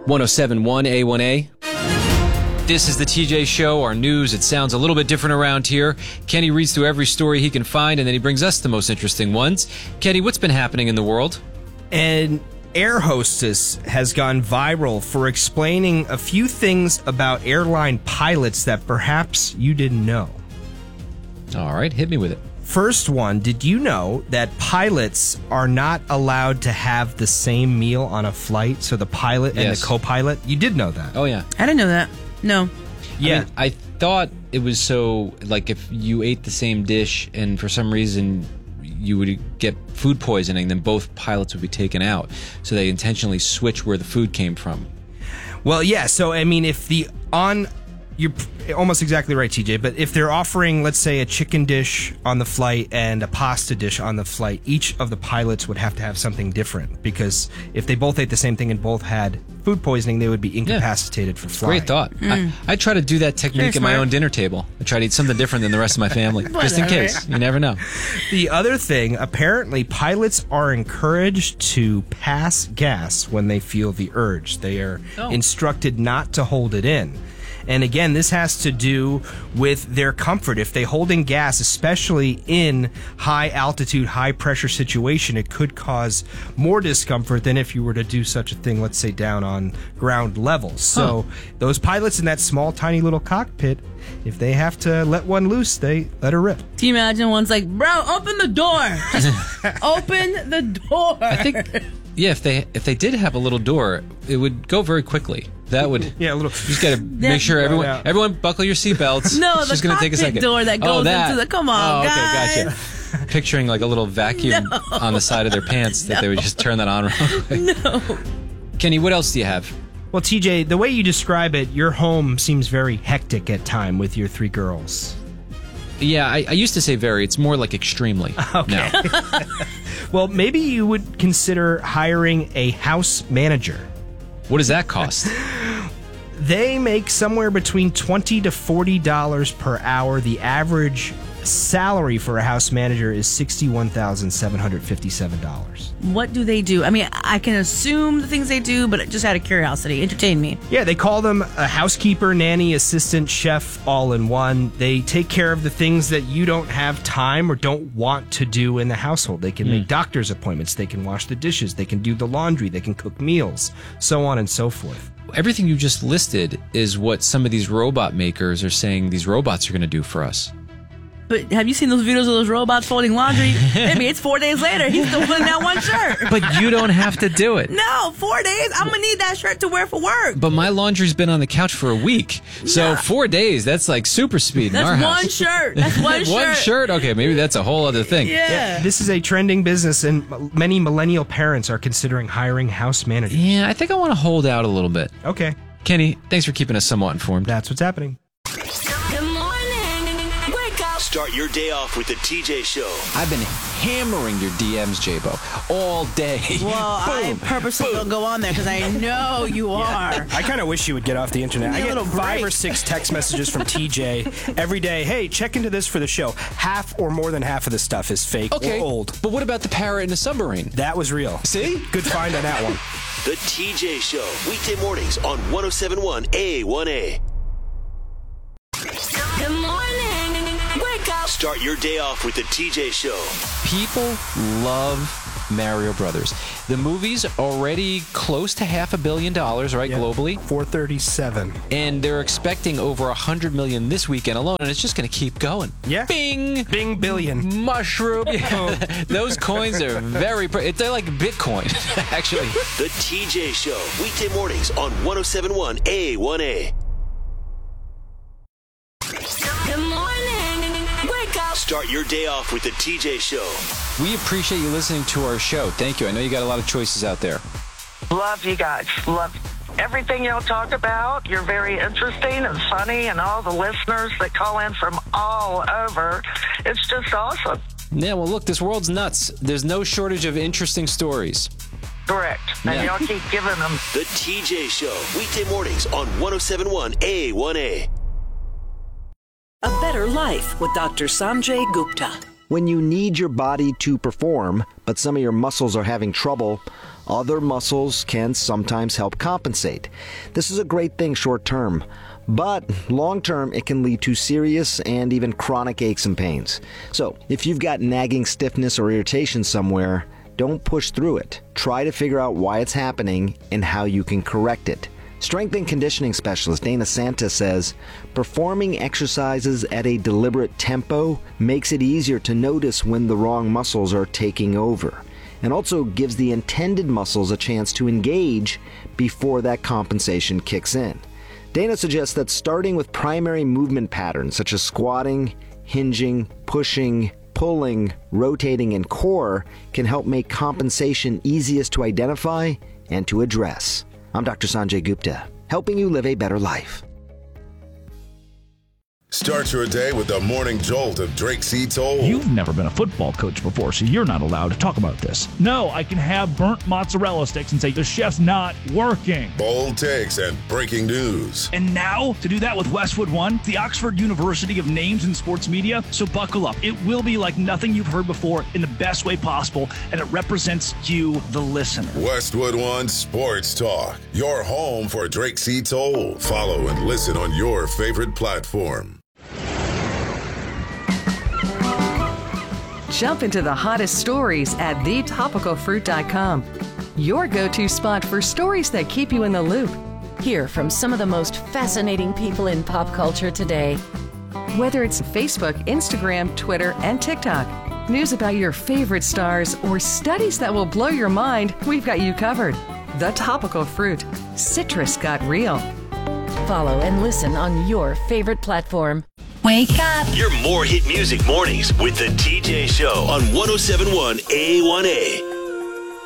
107.1 A1A. This is the TJ Show, our news. It sounds a little bit different around here. Kenny reads through every story he can find, and then he brings us the most interesting ones. Kenny, what's been happening in the world? An air hostess has gone viral for explaining a few things about airline pilots that perhaps you didn't know. All right, hit me with it. First one, did you know that pilots are not allowed to have the same meal on a flight? So the pilot and the co-pilot? You did know that. Oh, yeah. I didn't know that. No. Yeah. I thought it was so, like, if you ate the same dish and for some reason you would get food poisoning, then both pilots would be taken out. So they intentionally switch where the food came from. Well, yeah. So, I mean, you're almost exactly right, TJ. But if they're offering, let's say, a chicken dish on the flight and a pasta dish on the flight, each of the pilots would have to have something different. Because if they both ate the same thing and both had food poisoning, they would be incapacitated for flying. Great thought. I try to do that technique at my own dinner table. I try to eat something different than the rest of my family, just in case. You never know. The other thing, apparently, pilots are encouraged to pass gas when they feel the urge. They are instructed not to hold it in. And again, this has to do with their comfort. If they hold in gas, especially in high altitude, high pressure situation, it could cause more discomfort than if you were to do such a thing, let's say, down on ground level. So those pilots in that small, tiny little cockpit, if they have to let one loose, they let her rip. Can you imagine one's like, bro, open the door. Just open the door. I think, yeah, if they did have a little door, it would go very quickly. That would, yeah, a little. You just got to make sure everyone buckle your seatbelts. No, it's just the going to take a cockpit second. door that goes into the. Come on, guys. Okay, gotcha. Picturing like a little vacuum on the side of their pants that they would just turn that on real quick. No. Kenny, what else do you have? Well, TJ, the way you describe it, your home seems very hectic at time with your three girls. Yeah, I used to say very. It's more like extremely. Okay. Now. Well, maybe you would consider hiring a house manager. What does that cost? They make somewhere between $20 to $40 per hour. The average salary for a house manager is $61,757. What do they do? I mean, I can assume the things they do, but just out of curiosity, entertain me. Yeah, they call them a housekeeper, nanny, assistant, chef, all in one. They take care of the things that you don't have time or don't want to do in the household. They can make doctor's appointments. They can wash the dishes. They can do the laundry. They can cook meals, so on and so forth. Everything you just listed is what some of these robot makers are saying these robots are going to do for us. But have you seen those videos of those robots folding laundry? Maybe it's 4 days later. He's still putting out one shirt. But you don't have to do it. No, 4 days. I'm going to need that shirt to wear for work. But my laundry's been on the couch for a week. So 4 days, that's like super speed in our house. That's one shirt. That's one shirt. One shirt? Okay, maybe that's a whole other thing. Yeah. This is a trending business, and many millennial parents are considering hiring house managers. Yeah, I think I want to hold out a little bit. Okay. Kenny, thanks for keeping us somewhat informed. That's what's happening. Start your day off with the TJ Show. I've been hammering your DMs, J-Bo, all day. Well, I purposely don't go on there because I know you are. I kind of wish you would get off the internet. I get 5 or 6 text messages from TJ every day. Hey, check into this for the show. Half or more than half of the stuff is fake or old. But what about the parrot in the submarine? That was real. See? Good find on that one. The TJ Show. Weekday mornings on 107.1 A1A. Good morning. Wake up. Start your day off with the TJ Show. People love Mario Brothers. The movie's already close to $500 million, right, globally? 437. And they're expecting over 100 million this weekend alone, and it's just going to keep going. Yeah. Bing! Bing billion. Mushroom. Those coins are very... They're like Bitcoin, actually. The TJ Show. Weekday mornings on 107.1 A1A. Good morning. Wake up. Start your day off with the TJ Show. We appreciate you listening to our show. Thank you. I know you got a lot of choices out there. Love you guys. Love everything y'all talk about. You're very interesting and funny, and all the listeners that call in from all over. It's just awesome. Yeah, well, look, this world's nuts. There's no shortage of interesting stories. Correct. And y'all keep giving them. The TJ Show. Weekday mornings on 107.1 A1A. A Better Life with Dr. Sanjay Gupta. When you need your body to perform, but some of your muscles are having trouble, other muscles can sometimes help compensate. This is a great thing short term, but long term it can lead to serious and even chronic aches and pains. So if you've got nagging stiffness or irritation somewhere, don't push through it. Try to figure out why it's happening and how you can correct it. Strength and conditioning specialist Dana Santa says, performing exercises at a deliberate tempo makes it easier to notice when the wrong muscles are taking over, and also gives the intended muscles a chance to engage before that compensation kicks in. Dana suggests that starting with primary movement patterns such as squatting, hinging, pushing, pulling, rotating, and core can help make compensation easiest to identify and to address. I'm Dr. Sanjay Gupta, helping you live a better life. Start your day with the morning jolt of Drake C. Toll. You've never been a football coach before, so you're not allowed to talk about this. No, I can have burnt mozzarella sticks and say the chef's not working. Bold takes and breaking news. And now, to do that with Westwood One, the Oxford University of names in sports media. So buckle up. It will be like nothing you've heard before in the best way possible, and it represents you, the listener. Westwood One Sports Talk, your home for Drake C. Toll. Follow and listen on your favorite platform. Jump into the hottest stories at thetopicalfruit.com. Your go-to spot for stories that keep you in the loop. Hear from some of the most fascinating people in pop culture today. Whether it's Facebook, Instagram, Twitter, and TikTok, news about your favorite stars, or studies that will blow your mind, we've got you covered. The Topical Fruit. Citrus got real. Follow and listen on your favorite platform. Wake up. Your more hit music mornings with the TJ Show on 107.1 A1A.